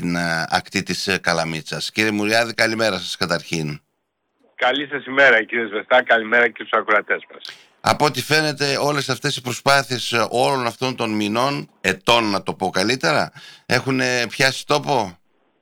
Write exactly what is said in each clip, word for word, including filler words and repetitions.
την α, ακτή της ε, Καλαμίτσας. Κύριε Μουριάδη, καλημέρα σας καταρχήν. Καλή σας ημέρα κύριε Σβεστά, καλημέρα και στους ακροατές μας. Από ό,τι φαίνεται όλες αυτές οι προσπάθειες όλων αυτών των μηνών, ετών να το πω καλύτερα, έχουν πιάσει τόπο.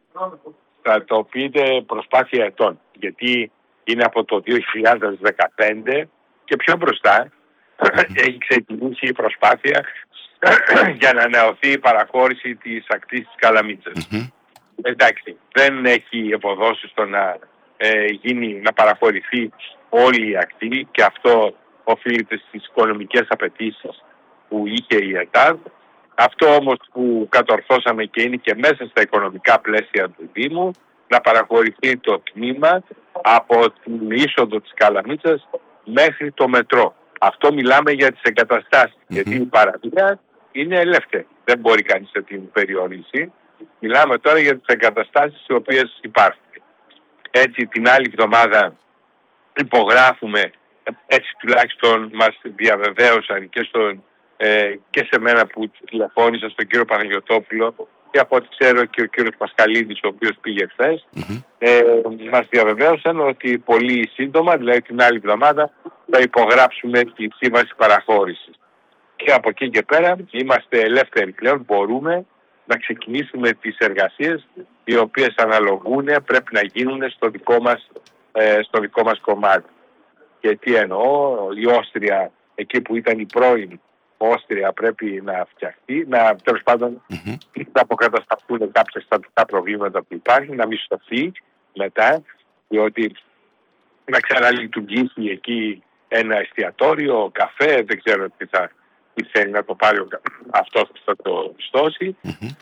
Θα το πείτε προσπάθεια ετών, γιατί είναι από το δύο χιλιάδες δεκαπέντε και πιο μπροστά έχει ξεκινήσει η προσπάθεια για να ανανεωθεί η παραχώρηση της ακτής της Καλαμίτσας. Mm-hmm. Εντάξει, δεν έχει αποδώσει στο να ε, γίνει, να παραχωρηθεί όλη η ακτή και αυτό οφείλεται στις οικονομικές απαιτήσεις που είχε η ΕΤΑΔ. Αυτό όμως που κατορθώσαμε και είναι και μέσα στα οικονομικά πλαίσια του Δήμου, να παραχωρηθεί το τμήμα από την είσοδο της Καλαμίτσας μέχρι το μετρό. Αυτό μιλάμε για τις εγκαταστάσεις, mm-hmm. γιατί η παραλία είναι ελεύθερη. Δεν μπορεί κανείς να την περιορίσει. Μιλάμε τώρα για τις εγκαταστάσεις οι οποίες υπάρχουν. Έτσι την άλλη εβδομάδα υπογράφουμε, έτσι τουλάχιστον μας διαβεβαίωσαν και, στον, ε, και σε μένα που τηλεφώνησα στον κύριο Παναγιωτόπουλο και από ό,τι ξέρω και ο κύριος Πασχαλίδης ο οποίος πήγε χθες, mm-hmm. ε, μας διαβεβαίωσαν ότι πολύ σύντομα, δηλαδή την άλλη εβδομάδα, θα υπογράψουμε τη σύμβαση παραχώρησης. Και από εκεί και πέρα είμαστε ελεύθεροι πλέον, μπορούμε να ξεκινήσουμε τις εργασίες οι οποίες αναλογούν, πρέπει να γίνουν στο δικό μας, ε, στο δικό μας κομμάτι. Και τι εννοώ, η Όστρια, εκεί που ήταν η πρώην Όστρια, πρέπει να φτιαχτεί, να τέλος πάντων mm-hmm. να αποκατασταθούν κάποια στατικά προβλήματα που υπάρχουν, να μισθωθεί μετά, διότι να ξαναλειτουργήσει εκεί ένα εστιατόριο, καφέ, δεν ξέρω τι θα τι θέλει να το πάρει αυτό που θα το μισθώσει. Mm-hmm.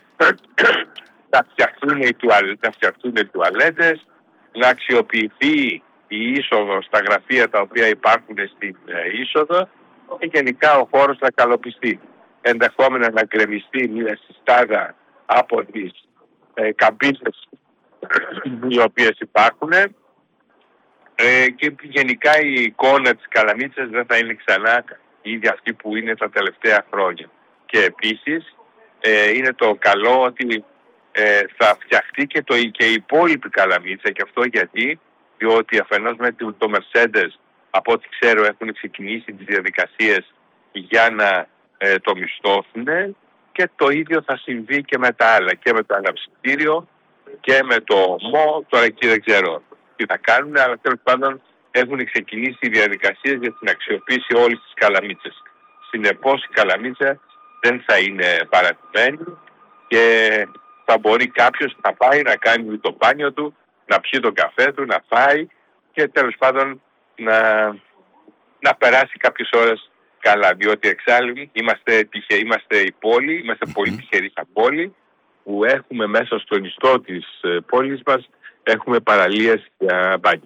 να φτιαχτούν οι τουαλ, να φτιαχτούν οι τουαλέτες, να αξιοποιηθεί η είσοδο στα γραφεία τα οποία υπάρχουν στην ε, είσοδο και γενικά ο χώρος να καλοπιστεί. Ενδεχόμενα να γκρεμιστεί μια συστάδα από τις ε, καμπίνες οι οποίες υπάρχουν ε, και γενικά η εικόνα της Καλαμίτσας δεν θα είναι ξανά η ίδια αυτή που είναι τα τελευταία χρόνια. Και επίσης ε, είναι το καλό ότι ε, θα φτιαχτεί και, το, και η υπόλοιπη Καλαμίτσα, και αυτό γιατί, διότι αφενός με το Mercedes, από ό,τι ξέρω, έχουν ξεκινήσει τις διαδικασίες για να ε, το μισθώσουν και το ίδιο θα συμβεί και με τα άλλα, και με το αναψυκτήριο και με το ΜΟ, τώρα εκεί δεν ξέρω τι θα κάνουν, αλλά τέλος πάντων έχουν ξεκινήσει οι διαδικασίες για την αξιοποίηση όλης της Καλαμίτσας. Συνεπώς η Καλαμίτσα δεν θα είναι παρατημένη και θα μπορεί κάποιος να πάει να κάνει το μπάνιο του, να πιει τον καφέ του, να φάει και τέλος πάντων να, να περάσει κάποιες ώρες καλά. Διότι εξάλλου είμαστε, τυχε, είμαστε η πόλη, είμαστε πολύ τυχεροί σαν πόλη που έχουμε μέσα στον ιστό της πόλης μας, έχουμε παραλίες για μπάνιο.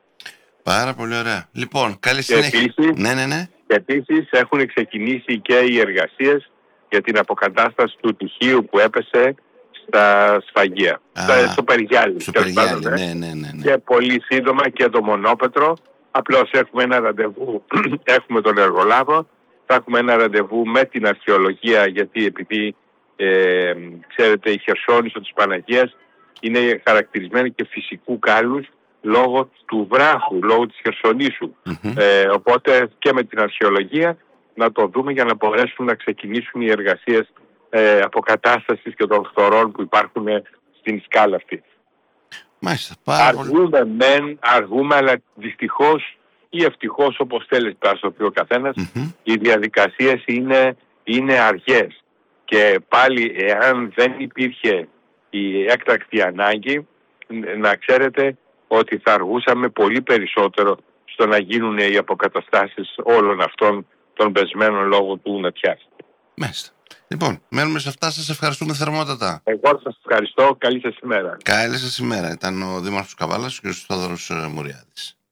Πάρα πολύ ωραία. Λοιπόν, καλή συνέχεια. Επίσης, ναι, ναι, ναι. επίσης έχουν ξεκινήσει και οι εργασίες για την αποκατάσταση του τυχείου που έπεσε στα σφαγεία. Α, στο Περιγιάλι. Στο Περιγιάλι, ναι, ναι, ναι, ναι. Και πολύ σύντομα και το Μονόπετρο. Απλώς έχουμε ένα ραντεβού, έχουμε τον εργολάβο, θα έχουμε ένα ραντεβού με την αρχαιολογία, γιατί επειδή ε, ξέρετε η Χερσόνησο της Παναγίας είναι χαρακτηρισμένη και φυσικού κάλους λόγω του βράχου, λόγω της Χερσονήσου. Mm-hmm. Ε, οπότε και με την αρχαιολογία να το δούμε για να μπορέσουν να ξεκινήσουν οι εργασίες ε, αποκατάστασης και των φθορών που υπάρχουν στην σκάλα αυτή. Μάλιστα, πάρα αργούμε πολύ. μεν, αργούμε, αλλά δυστυχώς ή ευτυχώς, όπως θέλει να το πει ο καθένας, mm-hmm. οι διαδικασίες είναι, είναι αργές. Και πάλι εάν δεν υπήρχε η έκτακτη ανάγκη, να ξέρετε ότι θα αργούσαμε πολύ περισσότερο στο να γίνουν οι αποκαταστάσεις όλων αυτών των πεσμένων λόγω του νετιάς. Μάλιστα. Λοιπόν, μένουμε σε αυτά. Σας ευχαριστούμε θερμότατα. Εγώ σας ευχαριστώ. Καλή σας ημέρα. Καλή σας ημέρα. Ήταν ο Δήμαρχος Καβάλας, ο κ. Θόδωρος Μουριάδης.